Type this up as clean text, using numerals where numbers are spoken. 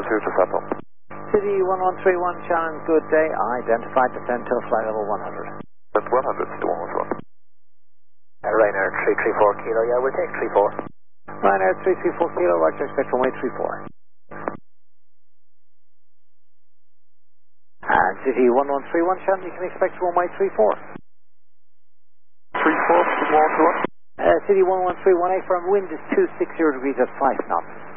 to settle. City 1131, Shannon, good day. Identified descent to flight level 100. That's 100, City 111. Ryanair 334 kilo, yeah, we'll take 34. Ryanair 334 kilo, Roger, expect runway 34. And City 1131, Shannon, you can expect runway 34. 34, City 111? City 11318 from wind is 260 degrees at 5 knots.